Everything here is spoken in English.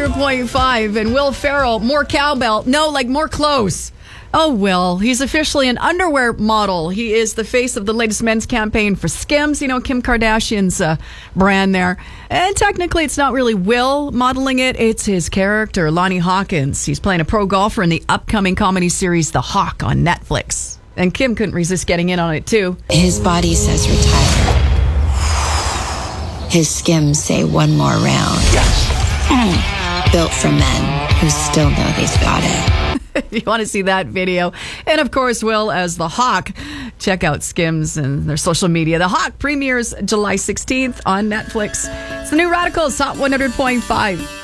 100.5. And Will Ferrell, more cowbell. No, like more clothes. Oh, Will. He's officially an underwear model. He is the face of the latest men's campaign for Skims, Kim Kardashian's brand there. And technically, it's not really Will modeling it. It's his character, Lonnie Hawkins. He's playing a pro golfer in the upcoming comedy series The Hawk on Netflix. And Kim couldn't resist getting in on it, too. His body says retire. His Skims say one more round. Yes. Built for men who still know they've got it. If you want to see that video. And of course, Will as the Hawk. Check out Skims and their social media. The Hawk premieres July 16th on Netflix. It's the new Radicals, Hot 100.5.